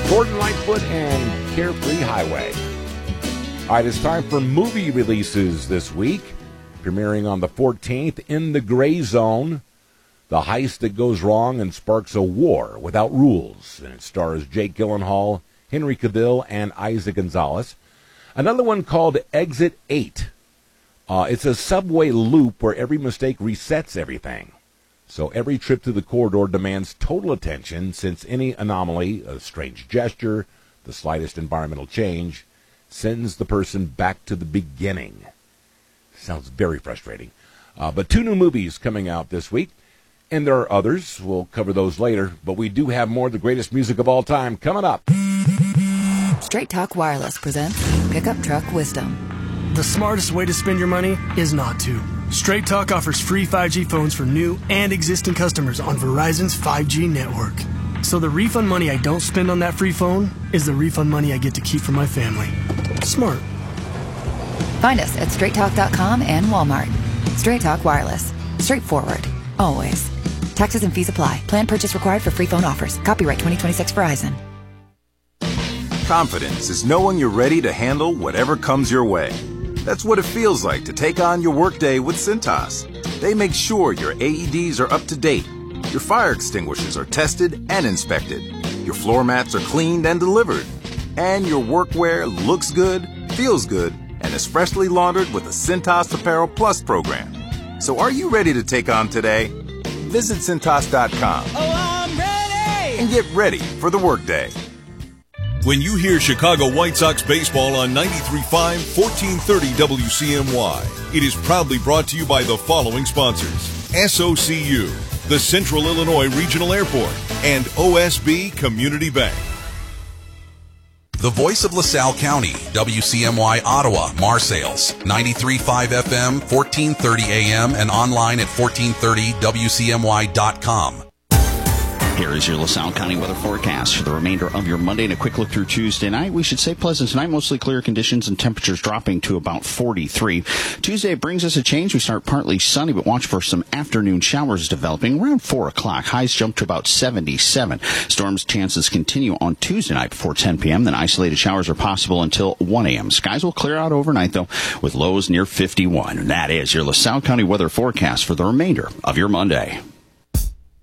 Gordon Lightfoot and Carefree Highway. All right, it's time for movie releases this week. Premiering on the 14th, In the Gray Zone, the heist that goes wrong and sparks a war without rules. And it stars Jake Gyllenhaal, Henry Cavill, and Isaac Gonzalez. Another one called Exit 8. It's a subway loop where every mistake resets everything. So every trip through the corridor demands total attention, since any anomaly, a strange gesture, the slightest environmental change, sends the person back to the beginning. Sounds very frustrating. But 2 new movies coming out this week, and there are others. We'll cover those later, but we do have more of the greatest music of all time coming up. Straight Talk Wireless presents Pickup Truck Wisdom. The smartest way to spend your money is not to. Straight Talk offers free 5G phones for new and existing customers on Verizon's 5G network. So the refund money I don't spend on that free phone is the refund money I get to keep for my family. Smart. Find us at straighttalk.com and Walmart. Straight Talk Wireless. Straightforward. Always. Taxes and fees apply. Plan purchase required for free phone offers. Copyright 2026 Verizon. Confidence is knowing you're ready to handle whatever comes your way. That's what it feels like to take on your workday with Cintas. They make sure your AEDs are up to date, your fire extinguishers are tested and inspected, your floor mats are cleaned and delivered, and your workwear looks good, feels good, and is freshly laundered with the Cintas Apparel Plus program. So are you ready to take on today? Visit Cintas.com. Oh, I'm ready! And get ready for the workday. When you hear Chicago White Sox baseball on 93.5, 1430 WCMY, it is proudly brought to you by the following sponsors: SOCU, the Central Illinois Regional Airport, and OSB Community Bank. The voice of LaSalle County, WCMY Ottawa, Marseilles, 93.5 FM, 1430 AM, and online at 1430WCMY.com. Here is your LaSalle County weather forecast for the remainder of your Monday and a quick look through Tuesday night. We should say pleasant tonight, mostly clear conditions and temperatures dropping to about 43. Tuesday brings us a change. We start partly sunny, but watch for some afternoon showers developing around 4 o'clock. Highs jump to about 77. Storms chances continue on Tuesday night before 10 p.m. Then isolated showers are possible until 1 a.m. Skies will clear out overnight, though, with lows near 51. And that is your LaSalle County weather forecast for the remainder of your Monday.